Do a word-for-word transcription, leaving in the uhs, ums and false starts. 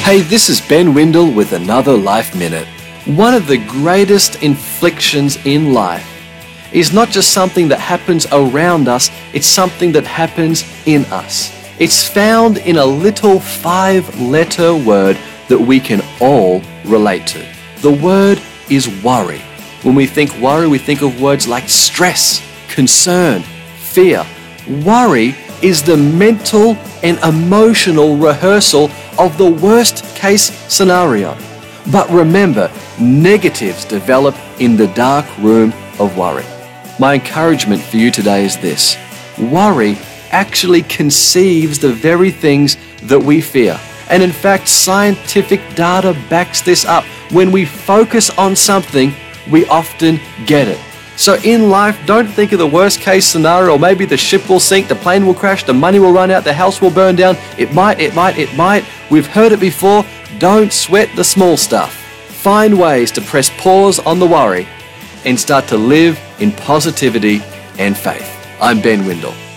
Hey, this is Ben Windle with another Life Minute. One of the greatest inflictions in life is not just something that happens around us, it's something that happens in us. It's found in a little five-letter word that we can all relate to. The word is worry. When we think worry, we think of words like stress, concern, fear. Worry is the mental and emotional rehearsal of the worst case scenario. But remember, negatives develop in the dark room of worry. My encouragement for you today is this: worry actually conceives the very things that we fear. And in fact, scientific data backs this up. When we focus on something, we often get it. So in life, don't think of the worst case scenario, or maybe the ship will sink, the plane will crash, the money will run out, the house will burn down. It might, it might, it might. We've heard it before. Don't sweat the small stuff. Find ways to press pause on the worry and start to live in positivity and faith. I'm Ben Windle.